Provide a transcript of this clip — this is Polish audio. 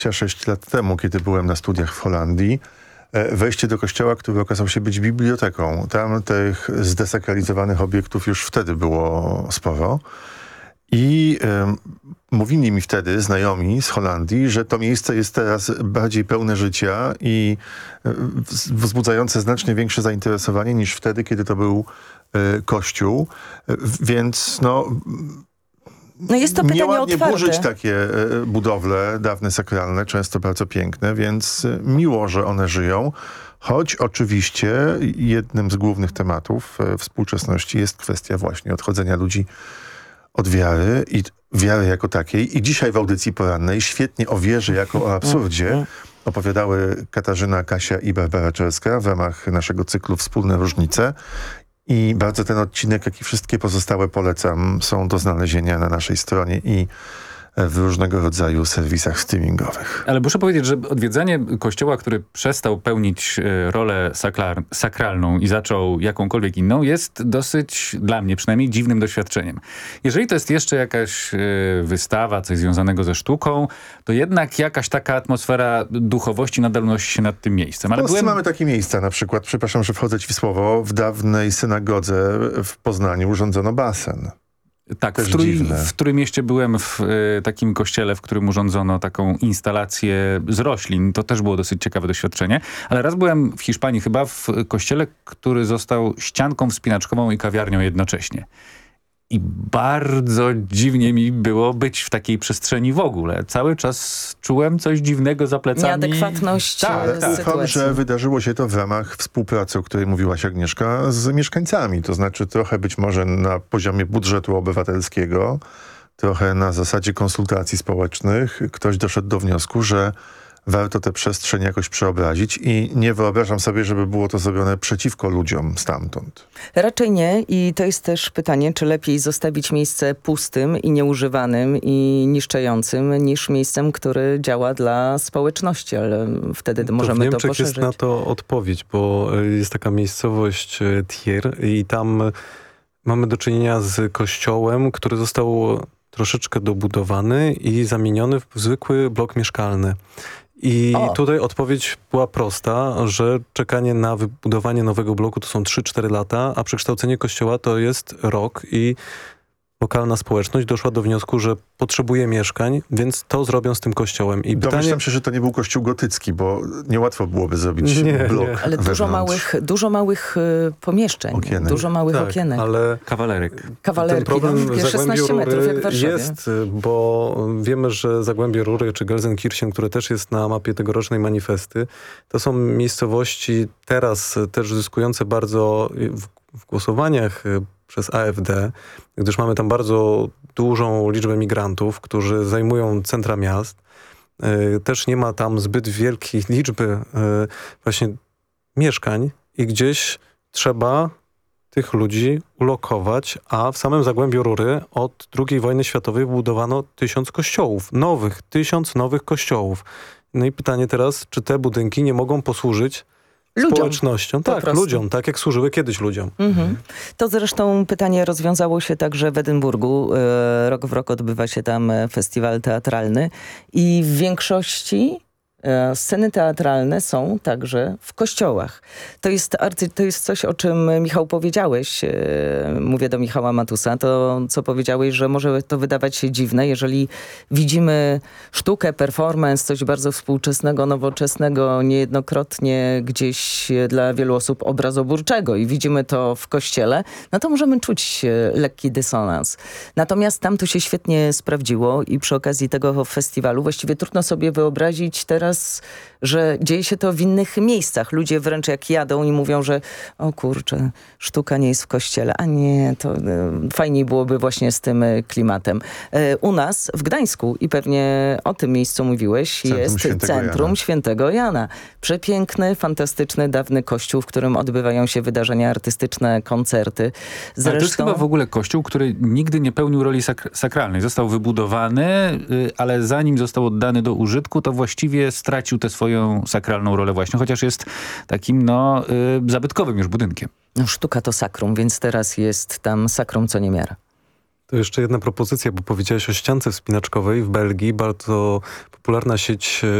26 lat temu, kiedy byłem na studiach w Holandii, wejście do kościoła, który okazał się być biblioteką. Tam tych zdesakralizowanych obiektów już wtedy było sporo. I mówili mi wtedy znajomi z Holandii, że to miejsce jest teraz bardziej pełne życia i wzbudzające znacznie większe zainteresowanie niż wtedy, kiedy to był kościół. Więc No jest to pytanie nieładnie otwarte. burzyć takie budowle dawne, sakralne, często bardzo piękne, więc miło, że one żyją. Choć oczywiście jednym z głównych tematów współczesności jest kwestia właśnie odchodzenia ludzi od wiary i wiary jako takiej. I dzisiaj w audycji porannej świetnie o wierze jako o absurdzie opowiadały Katarzyna, Kasia i Barbara Czerska w ramach naszego cyklu Wspólne różnice. I bardzo ten odcinek, jak i wszystkie pozostałe polecam. Są do znalezienia na naszej stronie i w różnego rodzaju serwisach streamingowych. Ale muszę powiedzieć, że odwiedzanie kościoła, który przestał pełnić rolę sakralną i zaczął jakąkolwiek inną, jest dosyć, dla mnie przynajmniej, dziwnym doświadczeniem. Jeżeli to jest jeszcze jakaś wystawa, coś związanego ze sztuką, to jednak jakaś taka atmosfera duchowości nadal unosi się nad tym miejscem. Ale W Polsce mamy takie miejsca, na przykład, przepraszam, że wchodzę ci w słowo, w dawnej synagodze w Poznaniu urządzono basen. Tak, w którym mieście byłem w takim kościele, w którym urządzono taką instalację z roślin. To też było dosyć ciekawe doświadczenie. Ale raz byłem w Hiszpanii chyba w kościele, który został ścianką wspinaczkową i kawiarnią jednocześnie. I bardzo dziwnie mi było być w takiej przestrzeni w ogóle. Cały czas czułem coś dziwnego za plecami. Nieadekwatność sytuacji. Ufam, że wydarzyło się to w ramach współpracy, o której mówiłaś, Agnieszka, z mieszkańcami. To znaczy trochę być może na poziomie budżetu obywatelskiego, trochę na zasadzie konsultacji społecznych. Ktoś doszedł do wniosku, że warto tę przestrzeń jakoś przeobrazić i nie wyobrażam sobie, żeby było to zrobione przeciwko ludziom stamtąd. Raczej nie i to jest też pytanie, czy lepiej zostawić miejsce pustym i nieużywanym i niszczącym, niż miejscem, które działa dla społeczności, ale wtedy możemy to poszerzyć. W Niemczech jest na to odpowiedź, bo jest taka miejscowość Thier i tam mamy do czynienia z kościołem, który został troszeczkę dobudowany i zamieniony w zwykły blok mieszkalny. I tutaj odpowiedź była prosta, że czekanie na wybudowanie nowego bloku to są 3-4 lata, a przekształcenie kościoła to jest rok i lokalna społeczność doszła do wniosku, że potrzebuje mieszkań, więc to zrobią z tym kościołem. I Domyślam się, że to nie był kościół gotycki, bo niełatwo byłoby zrobić blok. Ale dużo małych pomieszczeń, okienek. Dużo małych okienek. Ale kawalerek. Ten problem no, 16 metrów jak w Warszawie. jest, bo wiemy, że Zagłębie Rury czy Gelsenkirchen, które też jest na mapie tegorocznej manifesty, to są miejscowości teraz też zyskujące bardzo w głosowaniach przez AfD, gdyż mamy tam bardzo dużą liczbę migrantów, którzy zajmują centra miast. Też nie ma tam zbyt wielkiej liczby właśnie mieszkań i gdzieś trzeba tych ludzi ulokować, a w samym Zagłębiu Rury od II wojny światowej budowano 1000 kościołów. 1000 nowych kościołów. No i pytanie teraz, czy te budynki nie mogą posłużyć społecznością. Tak, ludziom, tak jak służyły kiedyś ludziom. To zresztą pytanie rozwiązało się także w Edynburgu. Rok w rok odbywa się tam festiwal teatralny i w większości sceny teatralne są także w kościołach. To jest coś, o czym, Michał, powiedziałeś. Mówię do Michała Matusa. To, co powiedziałeś, że może to wydawać się dziwne, jeżeli widzimy sztukę, performance, coś bardzo współczesnego, nowoczesnego, niejednokrotnie gdzieś dla wielu osób obrazoburczego i widzimy to w kościele, no to możemy czuć lekki dysonans. Natomiast tam to się świetnie sprawdziło i przy okazji tego festiwalu właściwie trudno sobie wyobrazić teraz, że dzieje się to w innych miejscach. Ludzie wręcz jak jadą i mówią, że o kurczę, sztuka nie jest w kościele. A nie, to fajniej byłoby właśnie z tym klimatem. U nas w Gdańsku, i pewnie o tym miejscu mówiłeś, jest Centrum Świętego Jana. Przepiękny, fantastyczny, dawny kościół, w którym odbywają się wydarzenia artystyczne, koncerty. Zresztą... Ale to jest chyba w ogóle kościół, który nigdy nie pełnił roli sakralnej. Został wybudowany, ale zanim został oddany do użytku, to właściwie stracił tę swoją sakralną rolę właśnie, chociaż jest takim zabytkowym już budynkiem. No, sztuka to sakrum, więc teraz jest tam sakrum co niemiara. To jeszcze jedna propozycja, bo powiedziałeś o ściance wspinaczkowej w Belgii. Bardzo popularna sieć